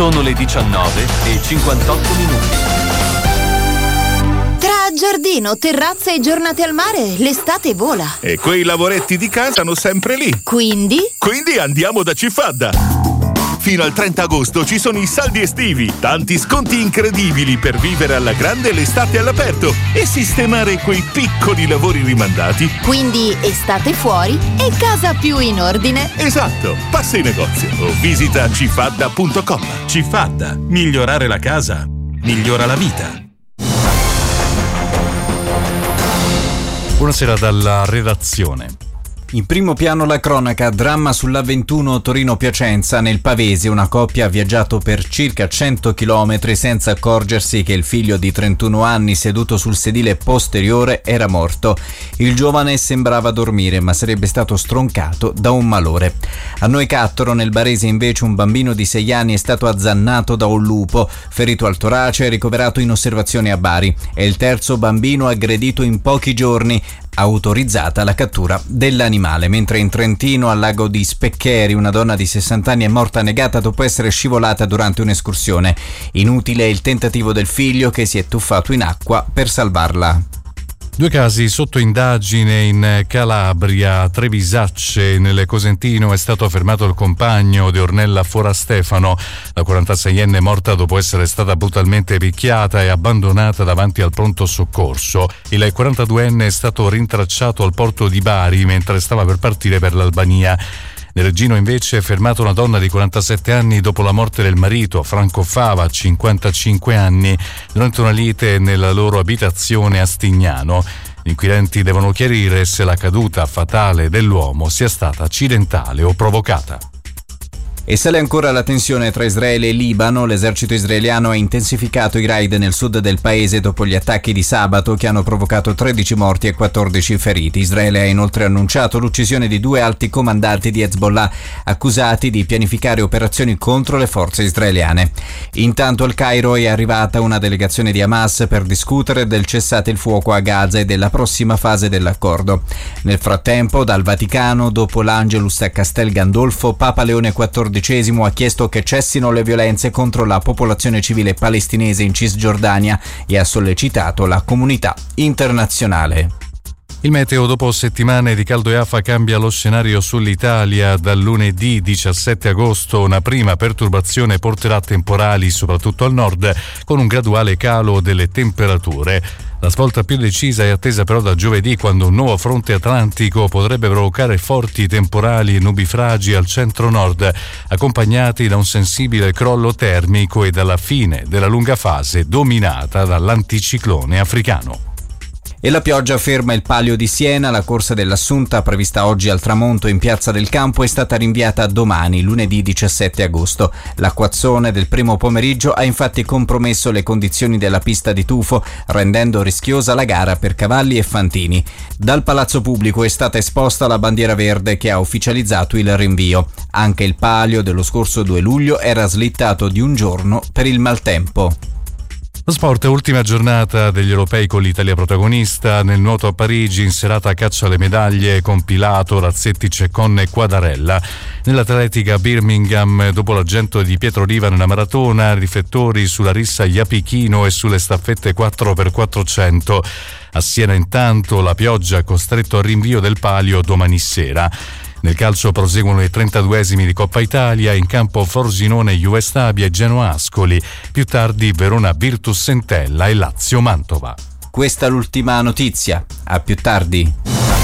Sono le 19:58. Tra giardino, terrazza e giornate al mare, l'estate vola. E quei lavoretti di casa sono sempre lì. Quindi Andiamo da Cifadda. Fino al 30 agosto ci sono i saldi estivi, tanti sconti incredibili per vivere alla grande l'estate all'aperto e sistemare quei piccoli lavori rimandati. Quindi estate fuori e casa più in ordine. Esatto, passa in negozio o visita cifadda.com. Cifadda, migliorare la casa, migliora la vita. Buonasera dalla redazione. In primo piano la cronaca, dramma sulla 21 Torino-Piacenza. Nel Pavese una coppia ha viaggiato per circa 100 km senza accorgersi che il figlio di 31 anni seduto sul sedile posteriore era morto. Il giovane sembrava dormire ma sarebbe stato stroncato da un malore. A Noicattaro, nel Barese, invece un bambino di 6 anni è stato azzannato da un lupo, ferito al torace e ricoverato in osservazione a Bari. È il terzo bambino aggredito in pochi giorni. Autorizzata la cattura dell'animale, mentre in Trentino al lago di Speccheri una donna di 60 anni è morta annegata dopo essere scivolata durante un'escursione. Inutile il tentativo del figlio che si è tuffato in acqua per salvarla. 2 casi sotto indagine in Calabria. A Trevisacce, nel Cosentino, è stato fermato il compagno di Ornella Forastefano. La 46enne è morta dopo essere stata brutalmente picchiata e abbandonata davanti al pronto soccorso. Il 42enne è stato rintracciato al porto di Bari mentre stava per partire per l'Albania. Nel Reggino invece è fermata una donna di 47 anni dopo la morte del marito, Franco Fava, 55 anni, durante una lite nella loro abitazione a Stignano. Gli inquirenti devono chiarire se la caduta fatale dell'uomo sia stata accidentale o provocata. E sale ancora la tensione tra Israele e Libano. L'esercito israeliano ha intensificato i raid nel sud del paese dopo gli attacchi di sabato che hanno provocato 13 morti e 14 feriti. Israele ha inoltre annunciato l'uccisione di 2 alti comandanti di Hezbollah accusati di pianificare operazioni contro le forze israeliane. Intanto al Cairo è arrivata una delegazione di Hamas per discutere del cessate il fuoco a Gaza e della prossima fase dell'accordo. Nel frattempo, dal Vaticano, dopo l'Angelus a Castel Gandolfo, Papa Leone XIV ha chiesto che cessino le violenze contro la popolazione civile palestinese in Cisgiordania e ha sollecitato la comunità internazionale. Il meteo, dopo settimane di caldo e afa, cambia lo scenario sull'Italia. Dal lunedì 17 agosto una prima perturbazione porterà temporali soprattutto al nord, con un graduale calo delle temperature. La svolta più decisa è attesa però da giovedì, quando un nuovo fronte atlantico potrebbe provocare forti temporali e nubifragi al centro-nord, accompagnati da un sensibile crollo termico e dalla fine della lunga fase dominata dall'anticiclone africano. E la pioggia ferma il Palio di Siena. La corsa dell'Assunta, prevista oggi al tramonto in Piazza del Campo, è stata rinviata a domani, lunedì 17 agosto. L'acquazzone del primo pomeriggio ha infatti compromesso le condizioni della pista di tufo, rendendo rischiosa la gara per cavalli e fantini. Dal Palazzo Pubblico è stata esposta la bandiera verde che ha ufficializzato il rinvio. Anche il palio dello scorso 2 luglio era slittato di un giorno per il maltempo. Lo sport, ultima giornata degli europei con l'Italia protagonista. Nel nuoto a Parigi, in serata caccia alle medaglie con Pilato, Razzetti, Ceccon e Quadarella. Nell'atletica Birmingham, dopo l'argento di Pietro Riva nella maratona, riflettori sulla rissa Iapichino e sulle staffette 4x400. A Siena intanto la pioggia ha costretto al rinvio del palio domani sera. Nel calcio proseguono i 32esimi di Coppa Italia, in campo Frosinone Juve Stabia e Genoa Ascoli, più tardi Verona Virtus Entella e Lazio Mantova. Questa è l'ultima notizia, a più tardi.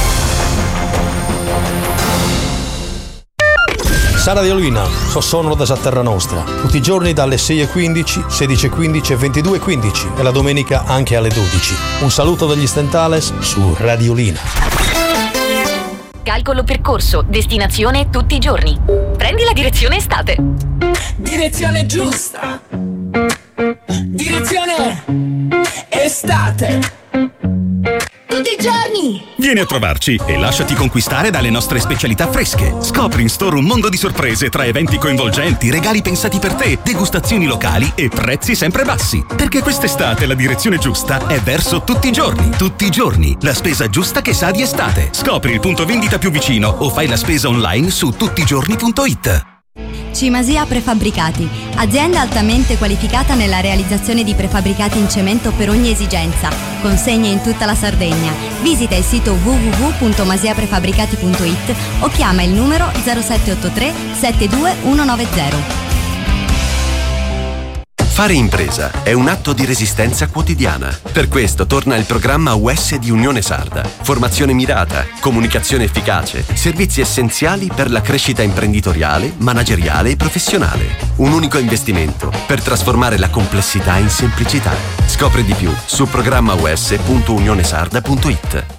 Sara di Olina, sono da Terra Nostra, tutti i giorni dalle 6:15, 16:15 e 22:15 e la domenica anche alle 12. Un saluto dagli Stentales su Radiolina. Calcolo percorso, destinazione tutti i giorni. Prendi la direzione estate. Direzione giusta. Direzione estate. Tutti i giorni! Vieni a trovarci e lasciati conquistare dalle nostre specialità fresche. Scopri in store un mondo di sorprese tra eventi coinvolgenti, regali pensati per te, degustazioni locali e prezzi sempre bassi. Perché quest'estate la direzione giusta è verso tutti i giorni. Tutti i giorni, la spesa giusta che sa di estate. Scopri il punto vendita più vicino o fai la spesa online su tuttigiorni.it. Cimasia Prefabbricati, azienda altamente qualificata nella realizzazione di prefabbricati in cemento per ogni esigenza. Consegne in tutta la Sardegna. Visita il sito www.masiaprefabbricati.it o chiama il numero 0783 72190. Fare impresa è un atto di resistenza quotidiana. Per questo torna il programma UES di Unione Sarda. Formazione mirata, comunicazione efficace, servizi essenziali per la crescita imprenditoriale, manageriale e professionale. Un unico investimento per trasformare la complessità in semplicità. Scopri di più su programmaues.unionesarda.it.